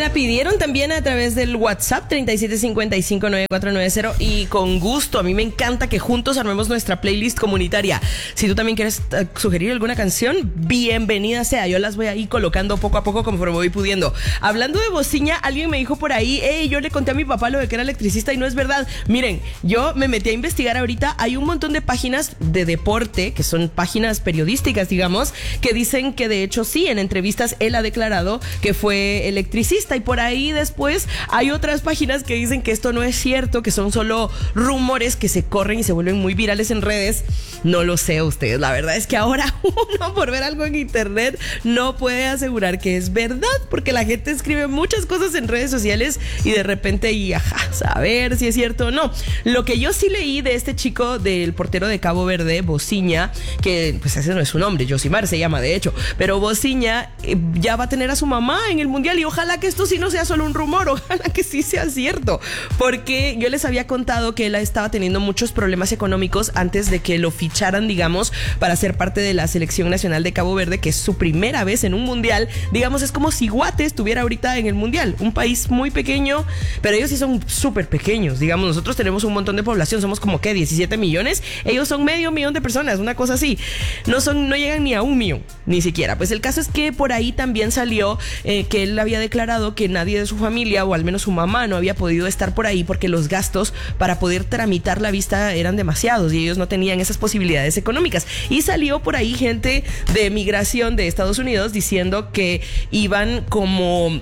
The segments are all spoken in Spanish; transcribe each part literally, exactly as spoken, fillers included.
la pidieron también a través del WhatsApp treinta y siete cincuenta y cinco noventa y cuatro noventa y con gusto, a mí me encanta que juntos armemos nuestra playlist comunitaria. Si tú también quieres uh, sugerir alguna canción, bienvenida sea, yo las voy a ir colocando poco a poco conforme voy pudiendo. Hablando de bociña, alguien me dijo por ahí, hey, yo le conté a mi papá lo de que era electricista y no es verdad. Miren, yo me metí a investigar ahorita, hay un montón de páginas de deporte, que son páginas periodísticas, digamos, que dicen que de hecho sí, en entrevistas él ha declarado que fue electricista, y por ahí después hay otras páginas que dicen que esto no es cierto, que son solo rumores que se corren y se vuelven muy virales en redes. No lo sé ustedes, la verdad es que ahora uno por ver algo en internet no puede asegurar que es verdad, porque la gente escribe muchas cosas en redes sociales y de repente y ajá, saber si es cierto o no. Lo que yo sí leí de este chico del portero de Cabo Verde, Bociña, que pues ese no es su nombre, Josimar se llama de hecho, pero Bociña eh, ya va a tener a su mamá en el mundial, y ojalá que esto sí no sea solo un rumor, ojalá que sí sea cierto, porque yo les había contado que él estaba teniendo muchos problemas económicos antes de que lo ficharan, digamos, para ser parte de la selección nacional de Cabo Verde, que es su primera vez en un mundial. Digamos, es como si Guate estuviera ahorita en el mundial, un país muy pequeño, pero ellos sí son súper pequeños, digamos, nosotros tenemos un montón de población, somos como que diecisiete millones, ellos son medio millón de personas, una cosa así, no son, no llegan ni a un millón, ni siquiera. Pues el caso es que por ahí también salió eh, que él había declarado que nadie de su familia, o al menos su mamá, no había podido estar por ahí porque los gastos para poder tramitar la vista eran demasiados y ellos no tenían esas posibilidades económicas. Y salió por ahí gente de migración de Estados Unidos diciendo que iban como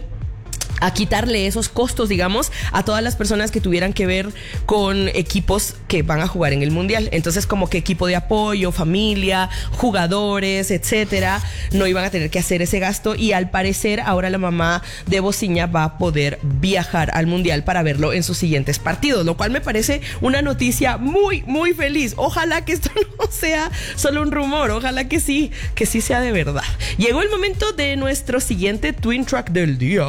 a quitarle esos costos, digamos, a todas las personas que tuvieran que ver con equipos que van a jugar en el mundial. Entonces, como que equipo de apoyo, familia, jugadores, etcétera, no iban a tener que hacer ese gasto, y al parecer ahora la mamá de Bociña va a poder viajar al mundial para verlo en sus siguientes partidos, lo cual me parece una noticia muy, muy feliz. Ojalá que esto no sea solo un rumor, ojalá que sí, que sí sea de verdad. Llegó el momento de nuestro siguiente Twin Track del día.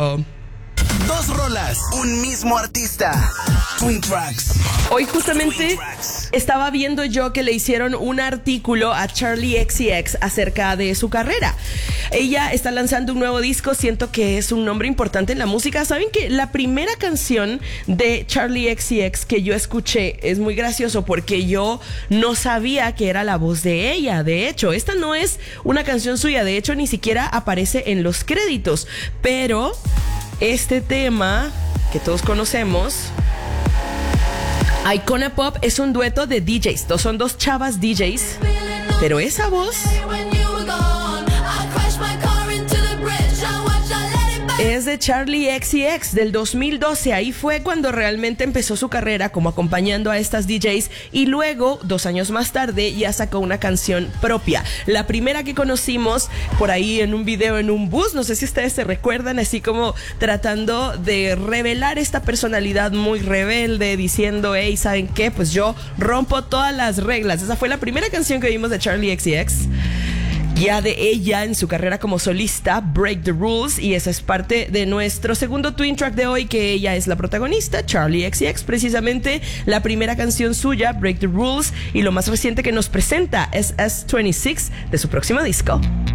Dos rolas, un mismo artista. Twin Tracks. Hoy justamente estaba viendo yo que le hicieron un artículo a Charli X C X acerca de su carrera. Ella está lanzando un nuevo disco, siento que es un nombre importante en la música. ¿Saben que la primera canción de Charli X C X que yo escuché es muy gracioso porque yo no sabía que era la voz de ella? De hecho, esta no es una canción suya, de hecho ni siquiera aparece en los créditos, pero este tema que todos conocemos, Icona Pop, es un dueto de D Js. Son dos chavas D Js, pero esa voz es de Charli X C X del dos mil doce. Ahí fue cuando realmente empezó su carrera como acompañando a estas D Js, y luego, dos años más tarde, ya sacó una canción propia. La primera que conocimos por ahí en un video en un bus, no sé si ustedes se recuerdan, así como tratando de revelar esta personalidad muy rebelde, diciendo, hey, ¿saben qué? Pues yo rompo todas las reglas. Esa fue la primera canción que vimos de Charli X C X. Ya de ella en su carrera como solista, Break the Rules, y esa es parte de nuestro segundo Twin Track de hoy, que ella es la protagonista, Charli X C X, precisamente la primera canción suya, Break the Rules, y lo más reciente que nos presenta es S veintiséis de su próximo disco.